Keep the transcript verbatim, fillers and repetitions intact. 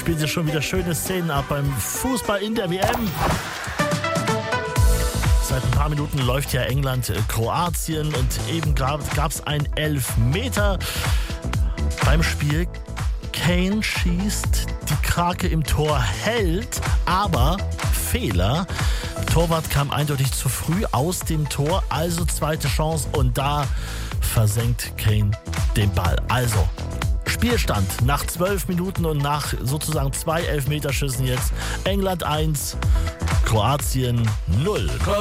spielen sich schon wieder schöne Szenen ab beim Fußball in der W M. Seit ein paar Minuten läuft ja England, äh, Kroatien und eben gab es einen Elfmeter beim Spiel. Kane schießt, die Krake im Tor hält, aber Fehler. Torwart kam eindeutig zu früh aus dem Tor, also zweite Chance und da versenkt Kane den Ball. Also Spielstand nach zwölf Minuten und nach sozusagen zwei Elfmeterschüssen jetzt. England eins, Kroatien null.